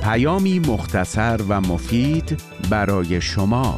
پیامی مختصر و مفید برای شما.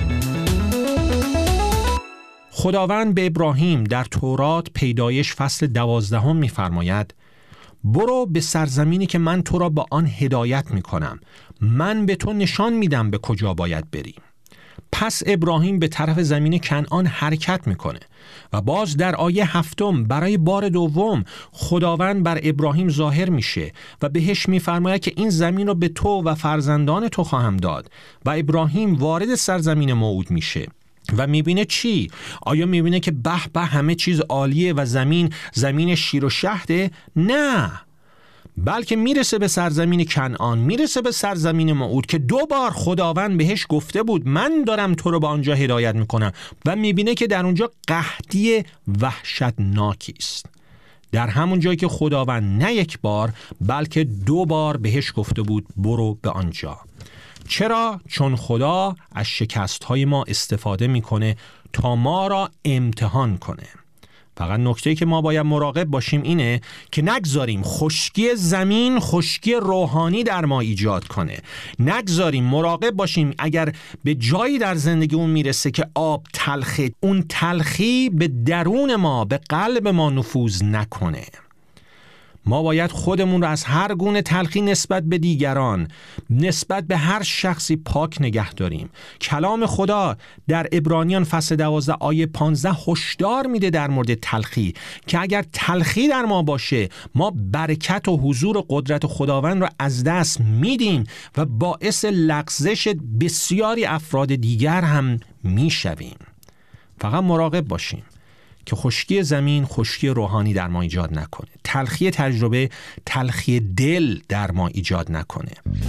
خداوند به ابراهیم در تورات پیدایش فصل 12 می‌فرماید: برو به سرزمینی که من تو را به آن هدایت می‌کنم، من به تو نشان میدم به کجا باید بری. پس ابراهیم به طرف زمین کنعان حرکت میکنه و باز در آیه 7 برای بار دوم خداوند بر ابراهیم ظاهر میشه و بهش میفرماید که این زمین رو به تو و فرزندان تو خواهم داد و ابراهیم وارد سرزمین موعود میشه و میبینه چی؟ آیا میبینه که به به همه چیز عالیه و زمین شیر و شهده؟ نه، بلکه میرسه به سرزمین کنعان، میرسه به سرزمین موعود که 2 بار خداوند بهش گفته بود من دارم تو رو به آنجا هدایت میکنم و میبینه که در اونجا قحطی وحشتناکی است. در همون جایی که خداوند نه 1 بار بلکه 2 بار بهش گفته بود برو به آنجا. چرا؟ چون خدا از شکست‌های ما استفاده میکنه تا ما را امتحان کنه. فقط نکته‌ای که ما باید مراقب باشیم اینه که نگذاریم خشکی زمین خشکی روحانی در ما ایجاد کنه. نگذاریم، مراقب باشیم اگر به جایی در زندگی اون میرسه که آب تلخه، اون تلخی به درون ما، به قلب ما نفوذ نکنه. ما باید خودمون رو از هر گونه تلخی نسبت به دیگران، نسبت به هر شخصی پاک نگه داریم. کلام خدا در عبرانیان فصل 12 آیه 15 هشدار میده در مورد تلخی که اگر تلخی در ما باشه ما برکت و حضور قدرت خداوند رو از دست میدیم و باعث لغزش بسیاری افراد دیگر هم میشویم. فقط مراقب باشیم که خشکی زمین خشکی روحانی در ما ایجاد نکنه، تلخی تجربه تلخی دل در ما ایجاد نکنه.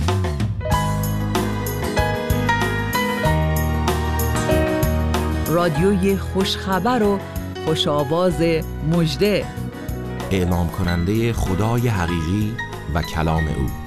رادیوی خوشخبر و خوش آواز مژده، اعلام کننده خدای حقیقی و کلام او.